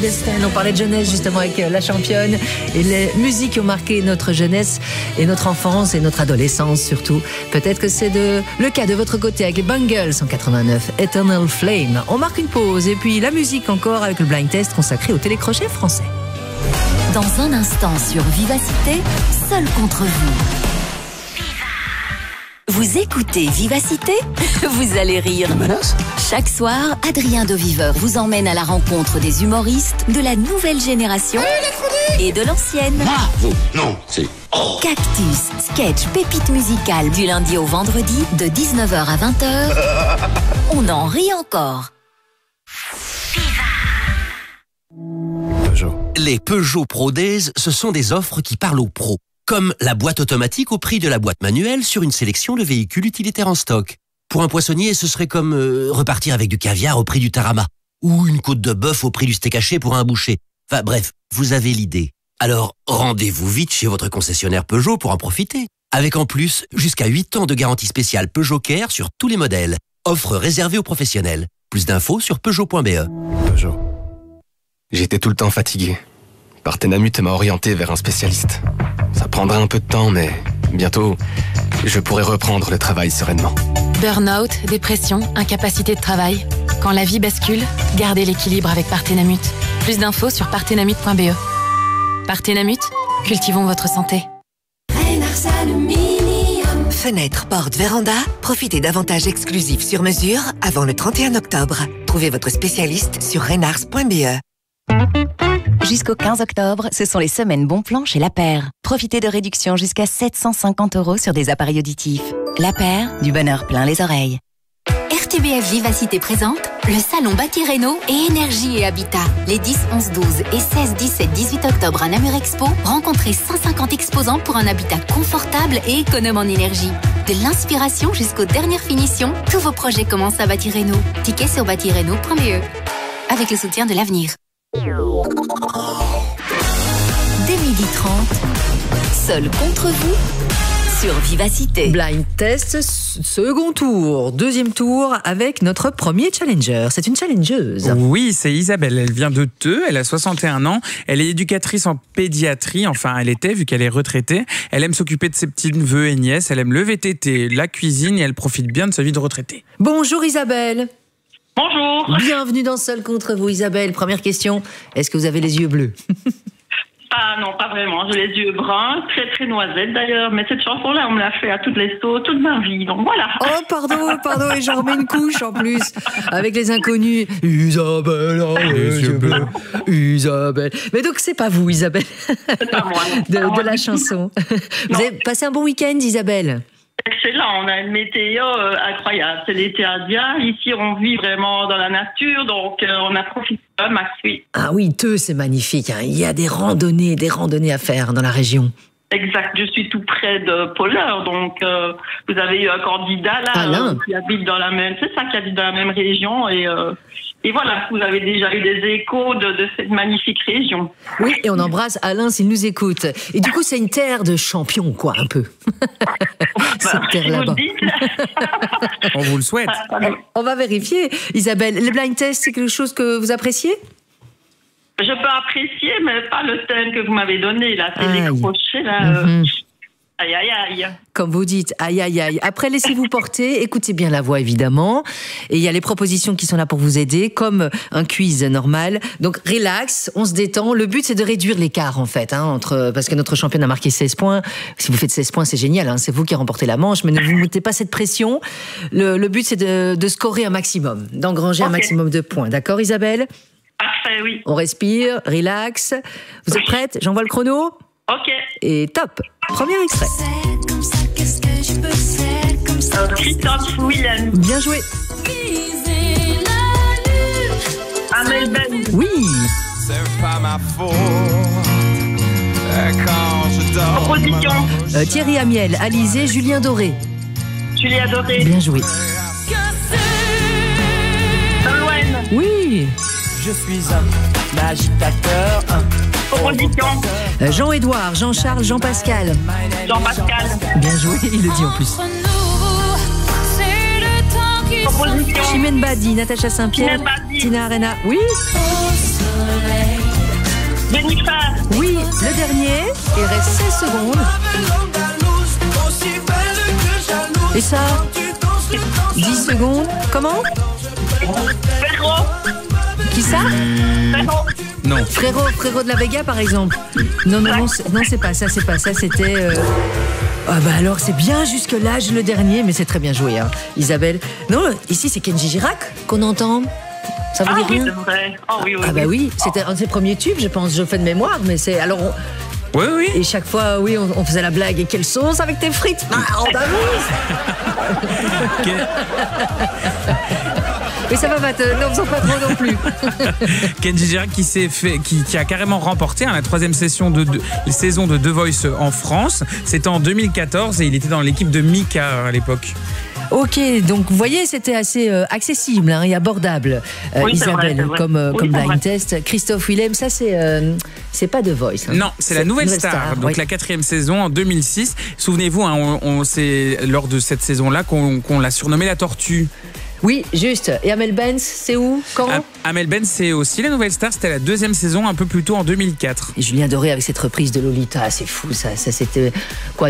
Clandestine. On parlait de jeunesse justement avec la championne et les musiques qui ont marqué notre jeunesse et notre enfance et notre adolescence surtout. Peut-être que c'est le cas de votre côté avec les Bungles en 89, Eternal Flame. On marque une pause et puis la musique encore avec le blind test consacré au télécrochet français. Dans un instant sur Vivacité, seul contre vous. Vous écoutez Vivacité, vous allez rire. Chaque soir, Adrien de Viveur vous emmène à la rencontre des humoristes de la nouvelle génération et de l'ancienne. Vous, non, c'est... Oh. Cactus, sketch, pépite musicale du lundi au vendredi de 19h à 20h. On en rit encore. Les Peugeot Pro Days, ce sont des offres qui parlent aux pros. Comme la boîte automatique au prix de la boîte manuelle sur une sélection de véhicules utilitaires en stock. Pour un poissonnier, ce serait comme repartir avec du caviar au prix du tarama. Ou une côte de bœuf au prix du steak haché pour un boucher. Enfin bref, vous avez l'idée. Alors, rendez-vous vite chez votre concessionnaire Peugeot pour en profiter. Avec en plus, jusqu'à 8 ans de garantie spéciale Peugeot Care sur tous les modèles. Offre réservée aux professionnels. Plus d'infos sur Peugeot.be. Peugeot. J'étais tout le temps fatigué. Partenamut m'a orienté vers un spécialiste. Ça prendra un peu de temps, mais bientôt, je pourrai reprendre le travail sereinement. Burnout, dépression, incapacité de travail. Quand la vie bascule, gardez l'équilibre avec Partenamut. Plus d'infos sur partenamut.be. Partenamut, cultivons votre santé. Fenêtre, porte, véranda, profitez d'avantages exclusifs sur mesure avant le 31 octobre. Trouvez votre spécialiste sur renars.be. Jusqu'au 15 octobre, ce sont les semaines bons plans chez La Paire. Profitez de réductions jusqu'à 750 € sur des appareils auditifs. La Paire, du bonheur plein les oreilles. RTBF Vivacité présente le salon Bâti Réno et Énergie et Habitat. Les 10, 11, 12 et 16, 17, 18 octobre à Namur Expo, rencontrez 150 exposants pour un habitat confortable et économe en énergie. De l'inspiration jusqu'aux dernières finitions, tous vos projets commencent à Bâti Réno. Tickets sur bâtireno.be. Avec le soutien de l'avenir. Dès 12h30, seul contre vous sur Vivacité. Blind test, second tour, deuxième tour avec notre premier challenger. C'est une challengeuse. Oui, c'est Isabelle. Elle vient de Theux, elle a 61 ans. Elle est éducatrice en pédiatrie, enfin elle était vu qu'elle est retraitée. Elle aime s'occuper de ses petits-neveux et nièces. Elle aime le VTT, la cuisine et elle profite bien de sa vie de retraitée. Bonjour Isabelle. Bonjour. Bienvenue dans Seul contre vous Isabelle. Première question, est-ce que vous avez les yeux bleus? Ah non, pas vraiment. J'ai les yeux bruns, très très noisettes d'ailleurs. Mais cette chanson-là, on me l'a fait à toutes les sauts, toute ma vie. Donc voilà. Oh pardon, et j'en remets une couche en plus. Avec les inconnus. Isabelle a les yeux bleus. Isabelle. Mais donc c'est pas vous Isabelle. C'est pas moi. De la chanson. Vous avez passé un bon week-end Isabelle? Excellent, on a une météo incroyable. C'est l'été indien. Ici, on vit vraiment dans la nature, donc on a profité un max, oui. Ah oui, Theux, c'est magnifique. Hein. Il y a des randonnées à faire dans la région. Exact, je suis tout près de Polleur, donc vous avez eu un candidat là qui habite dans la même, c'est ça, qui habite dans la même région et voilà, vous avez déjà eu des échos de cette magnifique région. Oui, et on embrasse Alain s'il nous écoute. Et du coup, c'est une terre de champions, quoi, un peu. Cette terre là-bas. On vous le souhaite. On va vérifier. Isabelle, le blind test, c'est quelque chose que vous appréciez? Je peux apprécier, mais pas le thème que vous m'avez donné, là. C'est les crochets, là. Aïe, aïe, aïe. Comme vous dites, aïe, aïe, aïe. Après, laissez-vous porter. Écoutez bien la voix, évidemment. Et il y a les propositions qui sont là pour vous aider, comme un quiz normal. Donc, relax, on se détend. Le but, c'est de réduire l'écart, en fait, hein, parce que notre championne a marqué 16 points. Si vous faites 16 points, c'est génial, hein, c'est vous qui remportez la manche, mais ne vous mettez pas cette pression. Le but, c'est de scorer un maximum, d'engranger un maximum de points. D'accord, Isabelle? Parfait, oui. On respire, relax. Vous êtes prête? J'envoie le chrono? Ok. Et top. Premier extrait. Christophe Willem. Bien joué. Amel Ben. Oui. Proposition. Thierry Amiel, Alizé, Julien Doré. Julien Doré. Bien joué. Nolwenn. Oui. Je suis un agitateur. Proposition. Jean-Édouard, Jean-Charles, Jean-Pascal. Jean-Pascal. Bien joué, il le dit en plus. Proposition. Chimène Badi, Natacha Saint-Pierre, Tina Arena. Oui. Jennifer. Oui, le dernier. Il reste 16 secondes. Et ça 10 secondes. Comment? Frérot. Qui ça? Frérot. Non. Frérot de la Vega, par exemple. Non, c'est pas ça, c'était... Ah bah alors, c'est bien jusque-là, le dernier, mais c'est très bien joué, hein. Isabelle. Non, ici, c'est Kenji Girac qu'on entend. Ça vous dit rien? Oui, c'est vrai. Oh, oui, bah oui, c'était un de ses premiers tubes, je pense, je fais de mémoire, mais c'est... Alors, Oui. Et chaque fois, oui, on faisait la blague. Et quelle sauce avec tes frites? On t'amuse. Mais ça va, Matt, n'en faisons pas trop non plus. Kenji Girac qui a carrément remporté la 3e saison de The Voice en France. C'était en 2014 et il était dans l'équipe de Mika à l'époque. Ok, donc vous voyez, c'était assez accessible et abordable, oui, Isabelle, vrai. comme blind test. Christophe Willem, ça c'est pas The Voice. Hein. Non, c'est la Nouvelle Star. Donc la 4e saison en 2006. Souvenez-vous, hein, c'est lors de cette saison-là qu'on l'a surnommé la Tortue. Oui, juste. Et Amel Benz, c'est où? Quand? Amel Benz, c'est aussi la Nouvelle Star. C'était la 2e saison, un peu plus tôt en 2004. Et Julien Doré avec cette reprise de Lolita, c'est fou ça. Ça c'était quoi?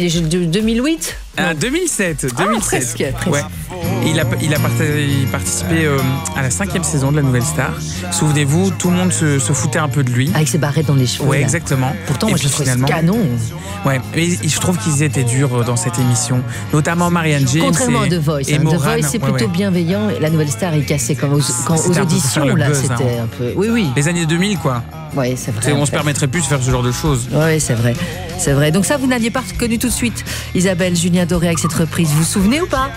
2008? 2007. Presque. Ouais. Il a participé à la 5e saison de la Nouvelle Star. Souvenez-vous, tout le monde se foutait un peu de lui. Avec ses barrettes dans les cheveux. Ouais, là. exactement. Pourtant, moi je trouve canon. Ouais, mais je trouve qu'ils étaient durs dans cette émission, notamment Marianne James. Contrairement à The Voice. The Voice, c'est plutôt bienveillant. Et la Nouvelle Star, il cassait comme aux auditions. Là, c'était un peu. Oui. Les années 2000, quoi. Oui, c'est vrai. On se permettrait plus de faire ce genre de choses. Oui, c'est vrai. C'est vrai. Donc ça, vous n'aviez pas reconnu tout de suite, Isabelle, Julien Doré avec cette reprise. Vous vous souvenez ou pas?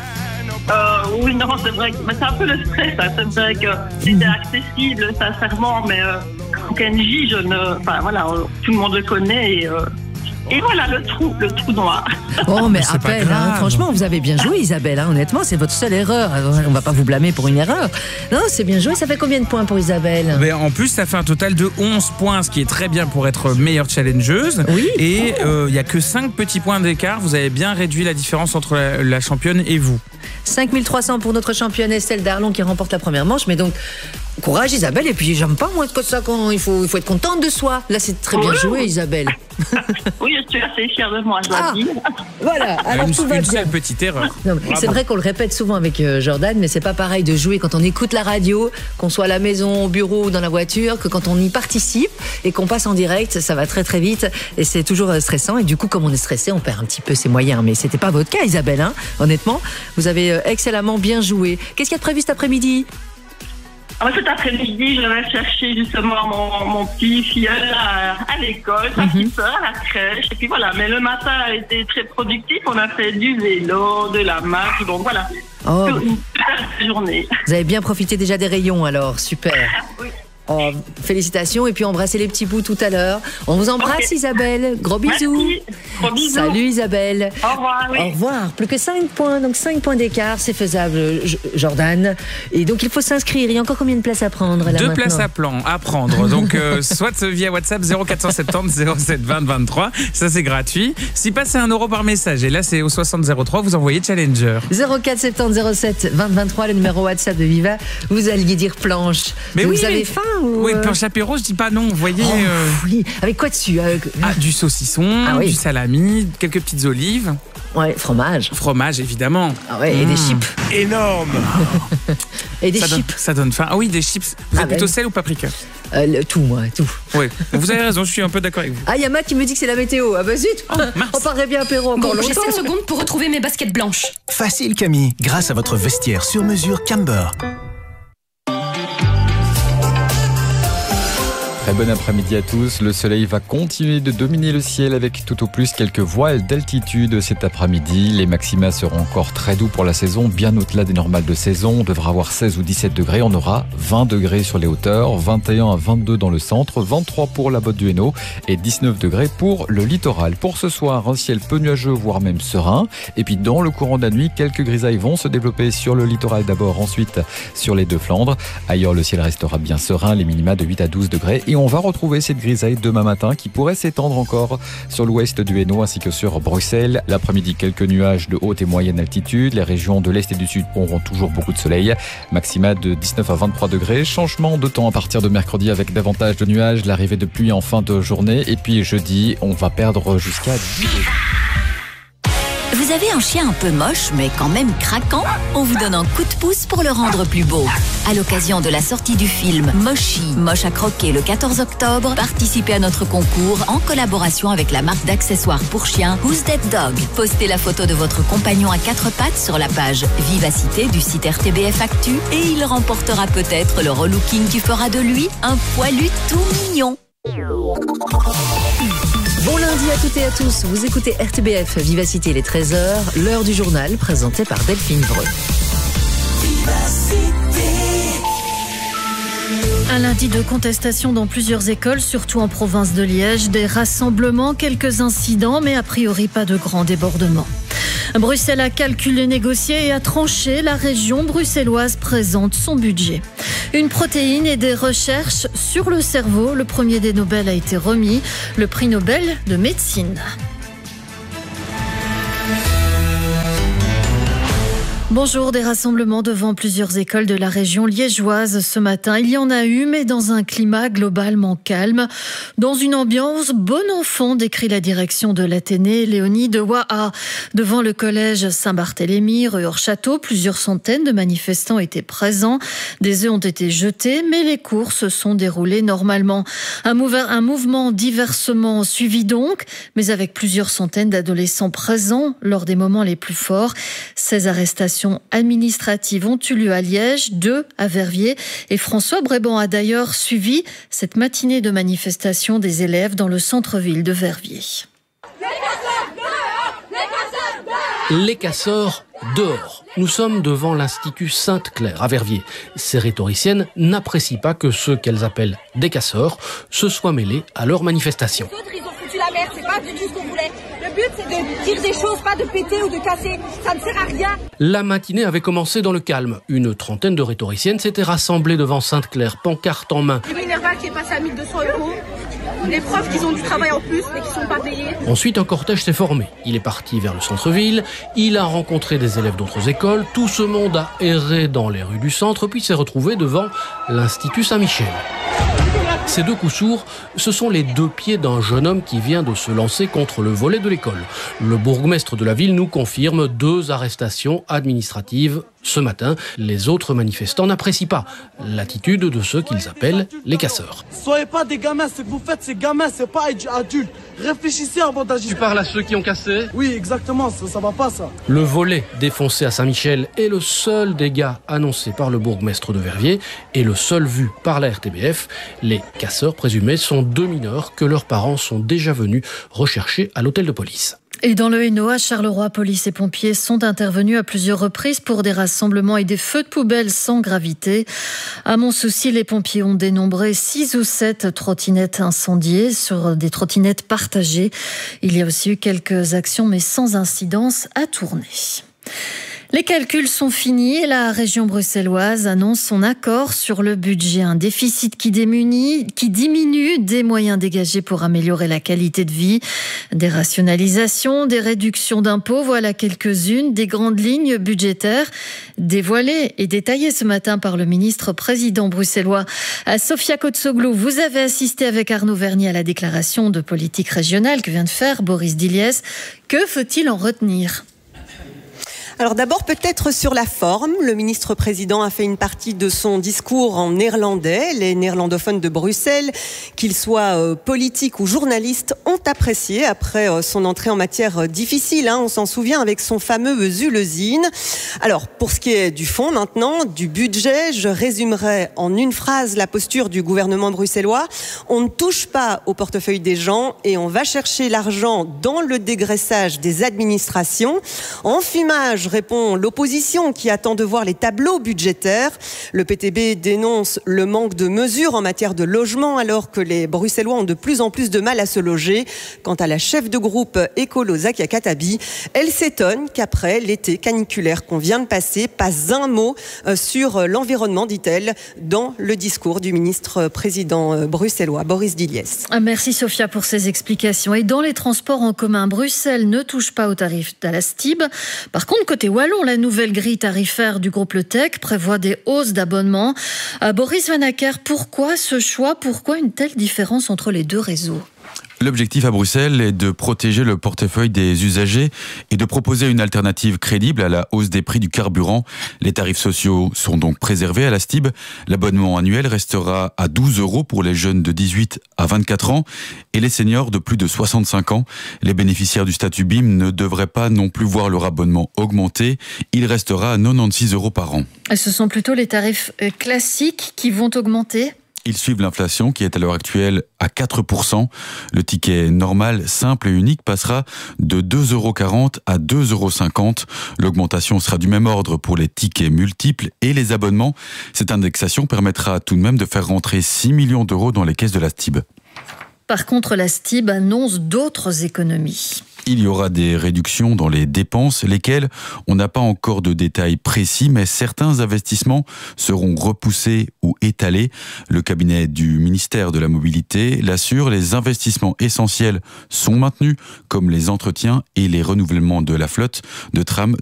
Oui, non, c'est vrai. Mais c'est un peu le stress. Hein. C'est vrai que c'était accessible, sincèrement, mais Kenji, enfin voilà, tout le monde le connaît et voilà le trou noir. Oh, mais à peine, hein. Franchement, vous avez bien joué, Isabelle, hein. Honnêtement, c'est votre seule erreur. On va pas vous blâmer pour une erreur. Non, c'est bien joué. Ça fait combien de points pour Isabelle? Mais en plus, ça fait un total de 11 points, ce qui est très bien pour être meilleure challengeuse. Oui. Et il y a que 5 petits points d'écart. Vous avez bien réduit la différence entre la championne et vous. 5300 pour notre championne Estelle Darlon qui remporte la première manche. Mais donc, courage Isabelle. Et puis, j'aime pas moins que ça quand il faut être contente de soi. Là, c'est très bien joué, Isabelle. Oui, je suis assez fière de moi, je dois dire. Voilà, alors tout va une bien. seule petite erreur. Non, c'est vrai qu'on le répète souvent avec Jordan, mais c'est pas pareil de jouer quand on écoute la radio, qu'on soit à la maison, au bureau ou dans la voiture, que quand on y participe et qu'on passe en direct, ça va très très vite et c'est toujours stressant. Et du coup, comme on est stressé, on perd un petit peu ses moyens. Mais c'était pas votre cas, Isabelle, hein, honnêtement. Vous avez excellemment bien joué. Qu'est-ce qu'il y a de prévu cet après-midi? Cet après-midi, je vais chercher justement mon petit filleul à l'école, sa petite soeur à la crèche. Et puis voilà, mais le matin a été très productif. On a fait du vélo, de la marche, donc voilà. Oh. Une super journée. Vous avez bien profité déjà des rayons alors, super. Oui. Oh, félicitations et puis embrassez les petits bouts tout à l'heure. On vous embrasse, okay. Isabelle. Gros bisous. Merci. Gros bisous. Salut Isabelle. Au revoir. Oui. Au revoir. Plus que 5 points, donc 5 points d'écart, c'est faisable, Jordan. Et donc il faut s'inscrire. Il y a encore combien de places à prendre là, 2 places à prendre. Donc soit via WhatsApp 0470 07 20 23. Ça c'est gratuit. Si passez 1 € par message et là c'est au 6003, vous envoyez Challenger. 0470 07 20 23, le numéro WhatsApp de Viva. Vous alliez dire planche. Mais vous avez faim? Oui, planche apéro, je dis pas non, vous voyez. Oui. Avec quoi dessus? Du saucisson, du salami, quelques petites olives. Ouais, fromage. Fromage, évidemment. Ah ouais, et des chips. Énorme. Et des chips. Ça donne faim. Ah oui, des chips. Vous êtes plutôt sel ou paprika? Tout, moi, tout. Oui, vous avez raison, je suis un peu d'accord avec vous. Ah, il y a Matt qui me dit que c'est la météo. Ah bah zut, on parlerait bien apéro encore longtemps. J'ai 5 secondes pour retrouver mes baskets blanches. Facile, Camille, grâce à votre vestiaire sur mesure Camber. Très bon après-midi à tous. Le soleil va continuer de dominer le ciel avec tout au plus quelques voiles d'altitude cet après-midi. Les maxima seront encore très doux pour la saison, bien au-delà des normales de saison. On devra avoir 16 ou 17 degrés. On aura 20 degrés sur les hauteurs, 21 à 22 dans le centre, 23 pour la Botte du Hainaut et 19 degrés pour le littoral. Pour ce soir, un ciel peu nuageux, voire même serein. Et puis dans le courant de la nuit, quelques grisailles vont se développer sur le littoral d'abord, ensuite sur les deux Flandres. Ailleurs, le ciel restera bien serein, les minima de 8 à 12 degrés Et on va retrouver cette grisaille demain matin qui pourrait s'étendre encore sur l'ouest du Hainaut ainsi que sur Bruxelles. L'après-midi, quelques nuages de haute et moyenne altitude. Les régions de l'est et du sud auront toujours beaucoup de soleil. Maxima de 19 à 23 degrés. Changement de temps à partir de mercredi avec davantage de nuages. L'arrivée de pluie en fin de journée. Et puis jeudi, on va perdre jusqu'à 10 degrés. Vous avez un chien un peu moche, mais quand même craquant? On vous donne un coup de pouce pour le rendre plus beau. À l'occasion de la sortie du film Moshi, Moche à croquer le 14 octobre, participez à notre concours en collaboration avec la marque d'accessoires pour chiens Who's That Dog. Postez la photo de votre compagnon à 4 pattes sur la page Vivacité du site RTBF Actu et il remportera peut-être le relooking qui fera de lui un poilu tout mignon. Bon lundi à toutes et à tous, vous écoutez RTBF Vivacité les 13h, l'heure du journal présenté par Delphine Breu. Un lundi de contestation dans plusieurs écoles, surtout en province de Liège, des rassemblements, quelques incidents, mais a priori pas de grands débordements. Bruxelles a calculé, négocié et a tranché. La région bruxelloise présente son budget. Une protéine et des recherches sur le cerveau. Le premier des Nobel a été remis, le prix Nobel de médecine. Bonjour, des rassemblements devant plusieurs écoles de la région liégeoise ce matin. Il y en a eu, mais dans un climat globalement calme. Dans une ambiance bon enfant, décrit la direction de l'Athénée, Léonie de Waha. Devant le collège Saint-Barthélemy, rue Hors-Château, plusieurs centaines de manifestants étaient présents. Des œufs ont été jetés, mais les cours se sont déroulés normalement. Un mouvement diversement suivi donc, mais avec plusieurs centaines d'adolescents présents lors des moments les plus forts. 16 arrestations administratives ont eu lieu à Liège, 2 à Verviers. Et François Bréban a d'ailleurs suivi cette matinée de manifestation des élèves dans le centre-ville de Verviers. Les casseurs dehors. Nous sommes devant l'Institut Sainte-Claire à Verviers. Ces rhétoriciennes n'apprécient pas que ceux qu'elles appellent des casseurs se soient mêlés à leur manifestation. Ils ont foutu la merde, c'est pas du tout ce qu'on voulait. Le but, c'est de dire des choses, pas de péter ou de casser. Ça ne sert à rien. La matinée avait commencé dans le calme. Une trentaine de rhétoriciennes s'étaient rassemblées devant Sainte-Claire, pancarte en main. Le Minerva qui est passé à 1 200 €. Les profs qui ont du travail en plus, mais qui ne sont pas payés. Ensuite, un cortège s'est formé. Il est parti vers le centre-ville. Il a rencontré des élèves d'autres écoles. Tout ce monde a erré dans les rues du centre, puis s'est retrouvé devant l'Institut Saint-Michel. Ces 2 coups sourds, ce sont les 2 pieds d'un jeune homme qui vient de se lancer contre le volet de l'école. Le bourgmestre de la ville nous confirme 2 arrestations administratives ce matin. Les autres manifestants n'apprécient pas l'attitude de ceux qu'ils appellent les casseurs. Soyez pas des gamins, ce que vous faites, c'est gamins, c'est pas adultes. Réfléchissez avant d'agir. Tu parles à ceux qui ont cassé ? Oui, exactement, ça va pas ça. Le volet défoncé à Saint-Michel est le seul dégât annoncé par le bourgmestre de Verviers et le seul vu par la RTBF. Les casseurs présumés sont 2 mineurs que leurs parents sont déjà venus rechercher à l'hôtel de police. Et dans le Hainaut, à Charleroi, police et pompiers sont intervenus à plusieurs reprises pour des rassemblements et des feux de poubelle sans gravité. À Montsouci, les pompiers ont dénombré 6 ou 7 trottinettes incendiées sur des trottinettes partagées. Il y a aussi eu quelques actions, mais sans incidence à tourner. Les calculs sont finis et la région bruxelloise annonce son accord sur le budget. Un déficit qui diminue, des moyens dégagés pour améliorer la qualité de vie, des rationalisations, des réductions d'impôts. Voilà quelques-unes des grandes lignes budgétaires dévoilées et détaillées ce matin par le ministre-président bruxellois. Sofia Kotsoglou, vous avez assisté avec Arnaud Vernier à la déclaration de politique régionale que vient de faire Boris Diliès. Que faut-il en retenir ? Alors d'abord, peut-être sur la forme, le ministre-président a fait une partie de son discours en néerlandais. Les néerlandophones de Bruxelles, qu'ils soient politiques ou journalistes, ont apprécié après son entrée en matière difficile. On s'en souvient avec son fameux Zulezine. Alors, pour ce qui est du fond maintenant, du budget, je résumerai en une phrase la posture du gouvernement bruxellois. On ne touche pas au portefeuille des gens et on va chercher l'argent dans le dégraissage des administrations. Enfumage répond l'opposition qui attend de voir les tableaux budgétaires. Le PTB dénonce le manque de mesures en matière de logement alors que les Bruxellois ont de plus en plus de mal à se loger. Quant à la chef de groupe écolo Zakia Khattabi, elle s'étonne qu'après l'été caniculaire qu'on vient de passer, pas un mot sur l'environnement, dit-elle, dans le discours du ministre président bruxellois Boris Diliès. Merci Sophia pour ces explications. Et dans les transports en commun, Bruxelles ne touche pas au tarif de la STIB. Par contre, côté wallon, la nouvelle grille tarifaire du groupe Le Tech prévoit des hausses d'abonnement. Boris Van Acker, pourquoi ce choix? Pourquoi une telle différence entre les deux réseaux? L'objectif à Bruxelles est de protéger le portefeuille des usagers et de proposer une alternative crédible à la hausse des prix du carburant. Les tarifs sociaux sont donc préservés à la STIB. L'abonnement annuel restera à 12 € pour les jeunes de 18 à 24 ans et les seniors de plus de 65 ans. Les bénéficiaires du statut BIM ne devraient pas non plus voir leur abonnement augmenter. Il restera à 96 € par an. Et ce sont plutôt les tarifs classiques qui vont augmenter ? Ils suivent l'inflation qui est à l'heure actuelle à 4%. Le ticket normal, simple et unique passera de 2,40 € à 2,50 €. L'augmentation sera du même ordre pour les tickets multiples et les abonnements. Cette indexation permettra tout de même de faire rentrer 6 millions d'euros dans les caisses de la STIB. Par contre, la STIB annonce d'autres économies. Il y aura des réductions dans les dépenses, lesquelles on n'a pas encore de détails précis, mais certains investissements seront repoussés ou étalés. Le cabinet du ministère de la Mobilité l'assure, les investissements essentiels sont maintenus, comme les entretiens et les renouvellements de la flotte de trams